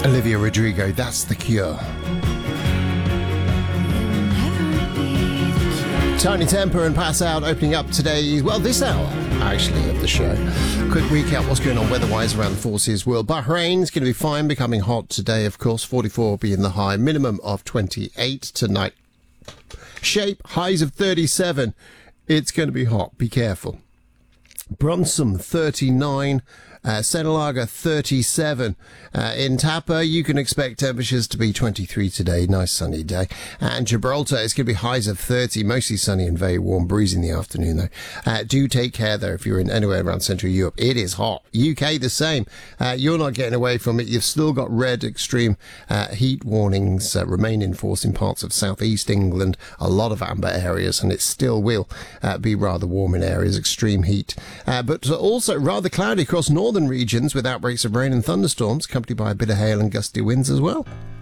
Olivia Rodrigo, that's The Cure. Tiny Temper and Pass Out opening up today, well, this hour, actually, of the show. Quick recap what's going on weather-wise around the forces world. Bahrain's going to be fine, becoming hot today, of course. 44 being the high, minimum of 28 tonight. Shape, highs of 37. It's going to be hot, be careful. Brunson, 39. Senalaga, 37. In Tapa, you can expect temperatures to be 23 today. Nice sunny day. And Gibraltar, it's going to be highs of 30. Mostly sunny and very warm. Breeze in the afternoon, though. Do take care, though, if you're in anywhere around Central Europe. It is hot. UK, the same. You're not getting away from it. You've still got red extreme heat warnings remain in force in parts of southeast England. A lot of amber areas, and it still will be rather warm in areas. Extreme heat. But also rather cloudy across northern regions with outbreaks of rain and thunderstorms, accompanied by a bit of hail and gusty winds as well.